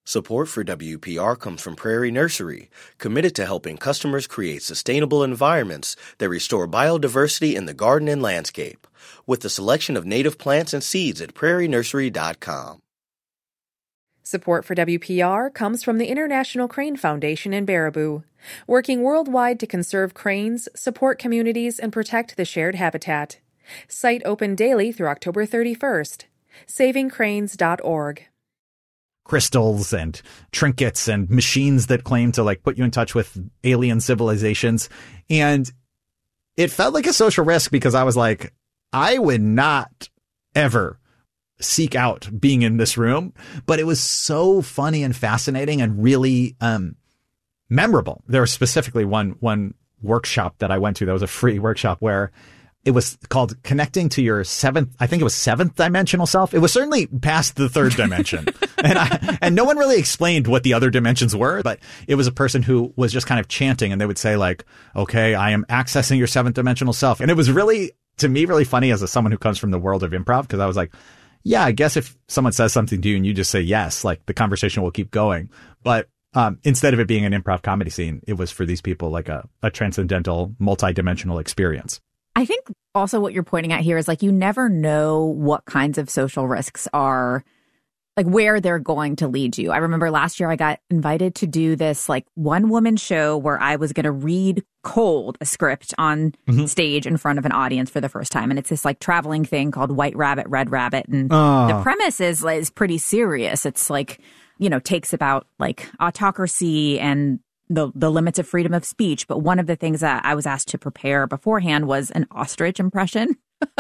Support for WPR comes from Prairie Nursery, committed to helping customers create sustainable environments that restore biodiversity in the garden and landscape, with a selection of native plants and seeds at prairienursery.com. Support for WPR comes from the International Crane Foundation in Baraboo, working worldwide to conserve cranes, support communities, and protect the shared habitat. Site open daily through October 31st. SavingCranes.org. Crystals and trinkets and machines that claim to like put you in touch with alien civilizations. And it felt like a social risk because I was like, I would not ever seek out being in this room, but it was so funny and fascinating and really memorable. There was specifically one workshop that I went to that was a free workshop where it was called Connecting to Your Seventh Dimensional Self. It was certainly past the third dimension. and no one really explained what the other dimensions were, but it was a person who was just kind of chanting and they would say like, okay, I am accessing your seventh dimensional self. And it was really, to me, really funny as someone who comes from the world of improv, because I was like, yeah, I guess if someone says something to you and you just say yes, like the conversation will keep going. But instead of it being an improv comedy scene, it was for these people like a transcendental, multi-dimensional experience. I think also what you're pointing at here is like you never know what kinds of social risks are, like where they're going to lead you. I remember last year I got invited to do this like one woman show where I was going to read cold a script on stage in front of an audience for the first time. And it's this like traveling thing called White Rabbit, Red Rabbit. And the premise is pretty serious. It's like, you know, takes about like autocracy and the limits of freedom of speech. But one of the things that I was asked to prepare beforehand was an ostrich impression.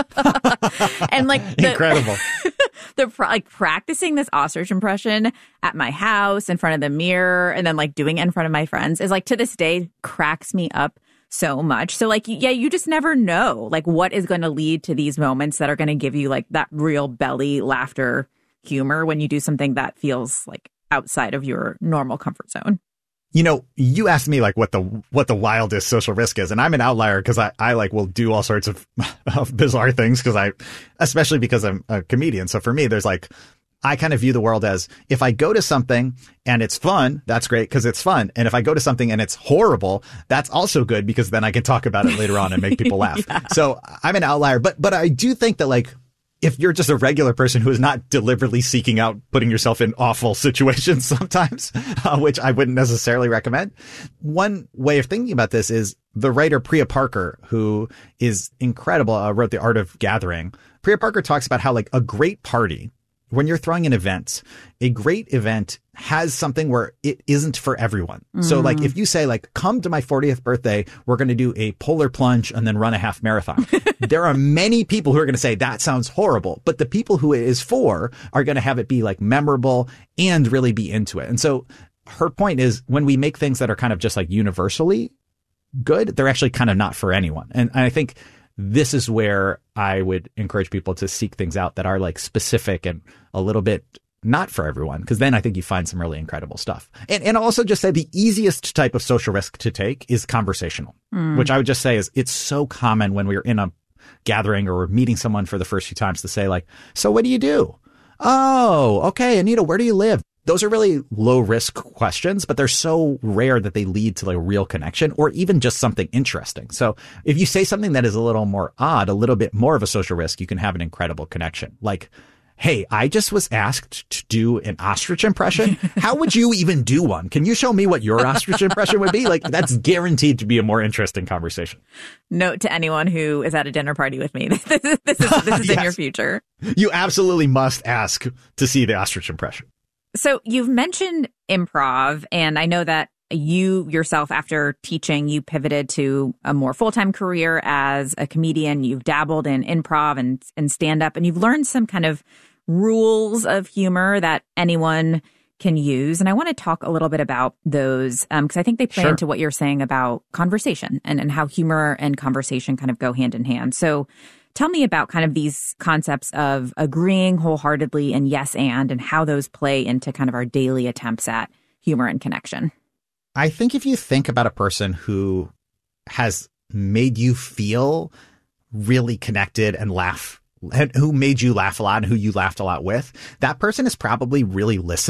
And like incredible. Like practicing this ostrich impression at my house in front of the mirror and then like doing it in front of my friends is like to this day cracks me up so much. So like, yeah, you just never know like what is going to lead to these moments that are going to give you like that real belly laughter humor when you do something that feels like outside of your normal comfort zone. You know, you asked me like what the wildest social risk is, and I'm an outlier because I like will do all sorts of bizarre things especially because I'm a comedian. So for me, there's like, I kind of view the world as if I go to something and it's fun, that's great because it's fun. And if I go to something and it's horrible, that's also good because then I can talk about it later on and make people laugh. Yeah. So I'm an outlier, but I do think that like, if you're just a regular person who is not deliberately seeking out putting yourself in awful situations sometimes, which I wouldn't necessarily recommend. One way of thinking about this is the writer Priya Parker, who is incredible, wrote The Art of Gathering. Priya Parker talks about how like a great party, when you're throwing an event, a great event has something where it isn't for everyone. So like if you say like, come to my 40th birthday, we're going to do a polar plunge and then run a half marathon. There are many people who are going to say that sounds horrible, but the people who it is for are going to have it be like memorable and really be into it. And so her point is when we make things that are kind of just like universally good, they're actually kind of not for anyone. And I think this is where I would encourage people to seek things out that are like specific and a little bit not for everyone, because then I think you find some really incredible stuff. And also just say the easiest type of social risk to take is conversational, which I would just say is it's so common when we're in a gathering or we're meeting someone for the first few times to say like, so what do you do? Oh, okay. Anita, where do you live? Those are really low risk questions, but they're so rare that they lead to like a real connection or even just something interesting. So if you say something that is a little more odd, a little bit more of a social risk, you can have an incredible connection. Like, hey, I just was asked to do an ostrich impression. How would you even do one? Can you show me what your ostrich impression would be? Like, that's guaranteed to be a more interesting conversation. Note to anyone who is at a dinner party with me. This is yes. In your future. You absolutely must ask to see the ostrich impression. So you've mentioned improv, and I know that you yourself, after teaching, you pivoted to a more full-time career as a comedian. You've dabbled in improv and stand-up, and you've learned some kind of rules of humor that anyone can use. And I want to talk a little bit about those because I think they play into what you're saying about conversation and how humor and conversation kind of go hand in hand. So tell me about kind of these concepts of agreeing wholeheartedly and yes and how those play into kind of our daily attempts at humor and connection. I think if you think about a person who has made you feel really connected and laugh, and who made you laugh a lot and who you laughed a lot with, that person is probably really listening.